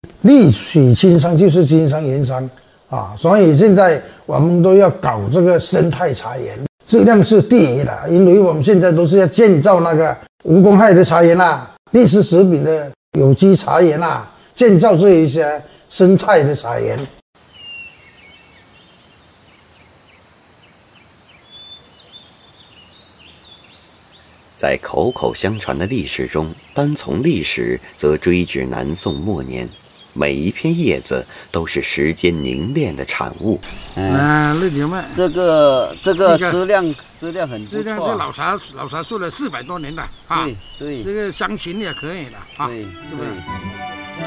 利水青山就是金山银山啊，所以现在我们都要搞这个生态茶园，质量是第一的，因为我们现在都是要建造那个无公害的茶园啦，历史食品的有机茶园啦，建造这一些生态的茶园。 在口口相传的历史中，单从历史则追至南宋末年，每一片叶子都是时间凝练的产物。 绿牛麦，这个质量很不错，质量是老茶树了400多年了啊。对，这个香型也可以了啊，对，是不是？